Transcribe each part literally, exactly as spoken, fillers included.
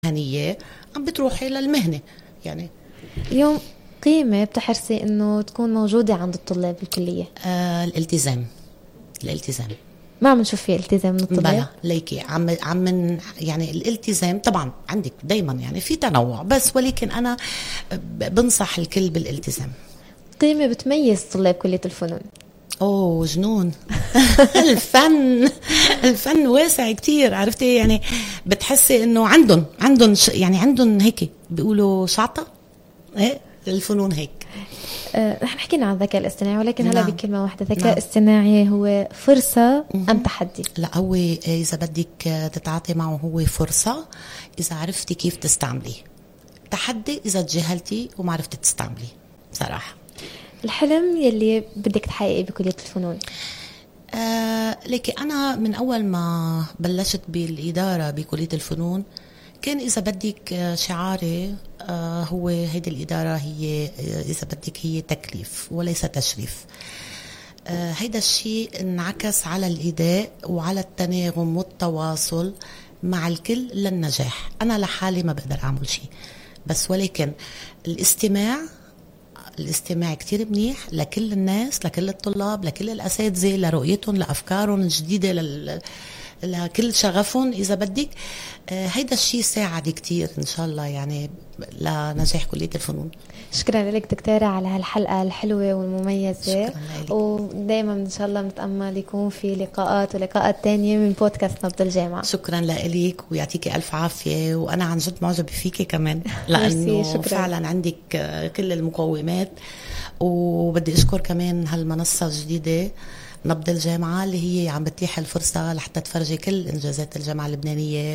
مهنية عم بتروحي للمهنة. يعني اليوم قيمة بتحرصي إنه تكون موجودة عند الطلاب بالكلية؟ آه الالتزام. الالتزام ما عم نشوف فيه التزام من الطلاب. بلا ليكي عم عم يعني الالتزام طبعا عندك دايما يعني في تنوع، بس ولكن أنا بنصح الكل بالالتزام. قيمة بتميز طلاب كلية الفنون؟ اوه جنون. الفن الفن واسع كتير، عرفتي يعني بتحسي انه عندهم عندهم يعني عندهم هيك بيقولوا شعطة ايه الفنون هيك. أه، رح نحكينا عن الذكاء الاصطناعي، ولكن هلا نعم. بكلمة واحدة، الذكاء نعم. الاصطناعي هو فرصة أم تحدي؟ لا هو إذا بدك تتعاطي معه هو فرصة إذا عرفتي كيف تستعمليه، تحدي إذا تجاهلتي وما عرفتي تستعمليه صراحة. الحلم يلي بدك تحققيه بكلية الفنون؟ آه لكن أنا من أول ما بلشت بالإدارة بكلية الفنون كان إذا بدك شعاري آه هو هيدي الإدارة هي إذا بدك هي تكليف وليس تشريف. آه هيدا الشيء انعكس على الإداء وعلى التناغم والتواصل مع الكل للنجاح. أنا لحالي ما بقدر أعمل شيء، بس ولكن الاستماع الاستماع كتير منيح لكل الناس، لكل الطلاب، لكل الأساتذة، لرؤيتهم، لأفكارهم الجديدة، لل... لكل شغفهم إذا بدك. آه هيدا الشيء ساعد كتير إن شاء الله يعني لنجاح كلية الفنون. شكرا لك دكتورة على هالحلقة الحلوة والمميزة، شكرا لك. ودايما إن شاء الله بنتأمل يكون في لقاءات ولقاءات تانية من بودكاست نبض الجامعة. شكرا لك ويعطيكي ألف عافية، وأنا عن جد معجبة فيكي كمان لأنه فعلا عندك كل المقومات. وبدي أشكر كمان هالمنصة الجديدة نبض الجامعة اللي هي عم بتيح الفرصة لحتى تفرجي كل إنجازات الجامعة اللبنانية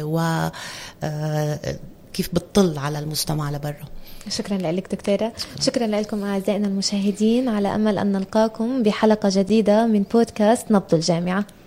وكيف بتطل على المجتمع لبرا. شكرا لك دكتورة. شكرا لكم أعزائنا المشاهدين، على أمل أن نلقاكم بحلقة جديدة من بودكاست نبض الجامعة.